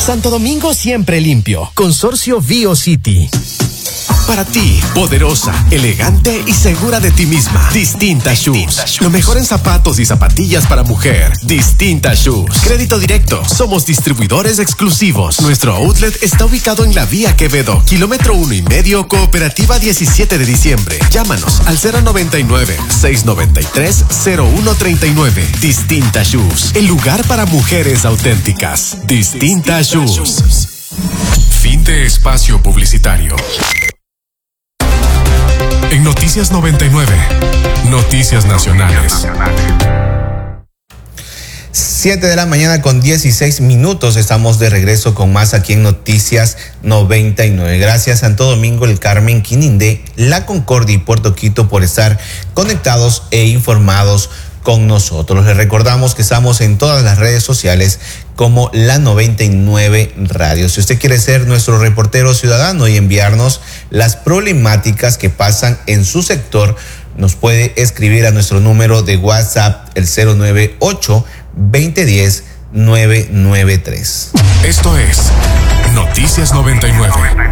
Santo Domingo siempre limpio. Consorcio BioCity. Para ti, poderosa, elegante y segura de ti misma. Distinta Shoes. Lo mejor en zapatos y zapatillas para mujer. Distinta Shoes. Crédito directo. Somos distribuidores exclusivos. Nuestro outlet está ubicado en la Vía Quevedo, kilómetro 1,5, Cooperativa 17 de diciembre. Llámanos al 099-693-0139. Distinta Shoes. El lugar para mujeres auténticas. Distinta Shoes. Fin de espacio publicitario. En Noticias 99, Noticias Nacionales. 7 de la mañana con 16 minutos. Estamos de regreso con más aquí en Noticias 99. Gracias Santo Domingo, El Carmen, Quinindé, La Concordia y Puerto Quito por estar conectados e informados con nosotros. Les recordamos que estamos en todas las redes sociales como La 99 Radio. Si usted quiere ser nuestro reportero ciudadano y enviarnos las problemáticas que pasan en su sector, nos puede escribir a nuestro número de WhatsApp, el 098-2010-993. Esto es Noticias 99.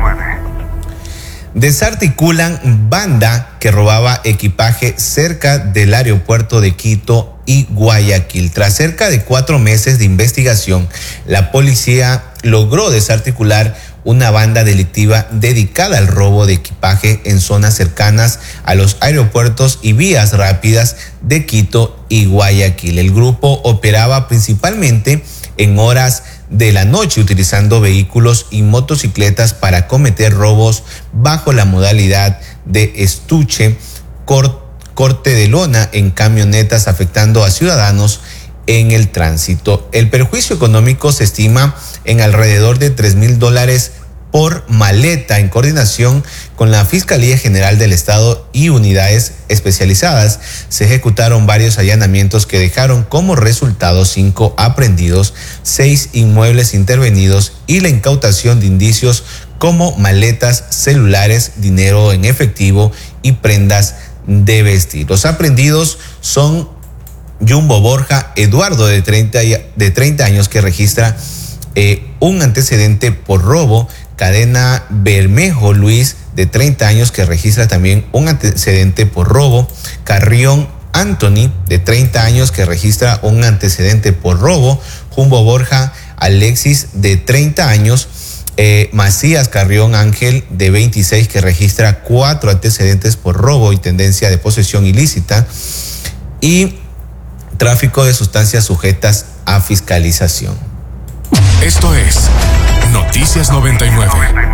Desarticulan banda que robaba equipaje cerca del aeropuerto de Quito y Guayaquil. Tras cerca de 4 meses de investigación, la policía logró desarticular una banda delictiva dedicada al robo de equipaje en zonas cercanas a los aeropuertos y vías rápidas de Quito y Guayaquil. El grupo operaba principalmente en horas de la noche utilizando vehículos y motocicletas para cometer robos bajo la modalidad de estuche, corte de lona en camionetas, afectando a ciudadanos en el tránsito. El perjuicio económico se estima en alrededor de $3,000 por maleta. En coordinación con la Fiscalía General del Estado y unidades especializadas, se ejecutaron varios allanamientos que dejaron como resultado 5 aprehendidos, 6 inmuebles intervenidos y la incautación de indicios como maletas, celulares, dinero en efectivo y prendas de vestir. Los aprehendidos son Jumbo Borja Eduardo, de 30 años, que registra un antecedente por robo; Cadena Bermejo Luis, de 30 años, que registra también un antecedente por robo; Carrión Anthony, de 30 años, que registra un antecedente por robo; Jumbo Borja Alexis, de 30 años, Macías Carrión Ángel, de 26, que registra 4 antecedentes por robo y tendencia de posesión ilícita y tráfico de sustancias sujetas a fiscalización. Esto es Noticias 99.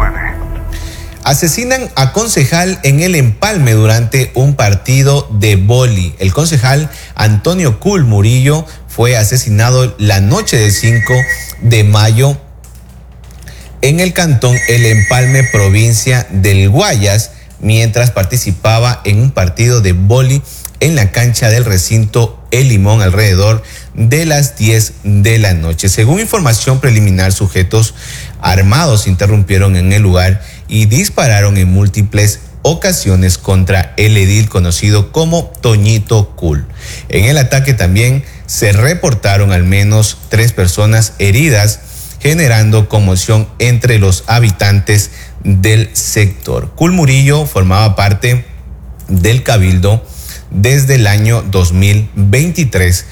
Asesinan a concejal en el Empalme durante un partido de vóley. El concejal Antonio Cool Murillo fue asesinado la noche del 5 de mayo en el cantón El Empalme, provincia del Guayas, mientras participaba en un partido de vóley en la cancha del recinto El Limón alrededor de las 10 de la noche. Según información preliminar, sujetos armados interrumpieron en el lugar y dispararon en múltiples ocasiones contra el edil conocido como Toñito Cool. En el ataque también se reportaron al menos 3 personas heridas, generando conmoción entre los habitantes del sector. Cool Murillo formaba parte del Cabildo desde el año 2023